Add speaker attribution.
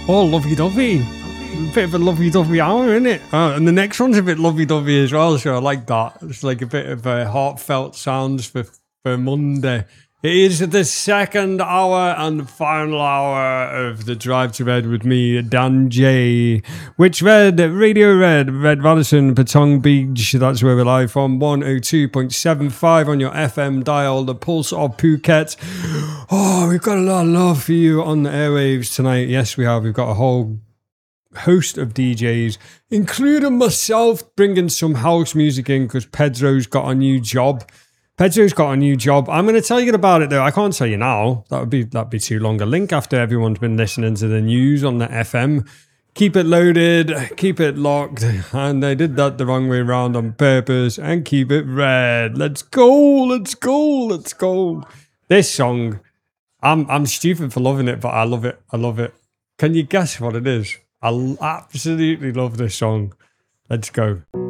Speaker 1: Oh, lovey-dovey. Bit of a lovey-dovey hour, isn't it? And the next one's a bit lovey-dovey as well, so I like that. It's like a bit of a heartfelt sounds for Monday. It is the second hour and final hour of the Drive to Red with me, Dan J. Which Red? Radio Red, Red Radisson, Patong Beach. That's where we're live from 102.75 on your FM dial, the Pulse of Phuket. Oh, we've got a lot of love for you on the airwaves tonight. Yes, we have. We've got a whole host of DJs, including myself, bringing some house music in because Pedro's got a new job. I'm going to tell you about it though. I can't tell you now. That'd be too long a link after everyone's been listening to the news on the FM. Keep it loaded, keep it locked, and they did that the wrong way around on purpose. And keep it red. Let's go. This song, I'm stupid for loving it, but I love it. Can you guess what it is? I absolutely love this song. Let's go.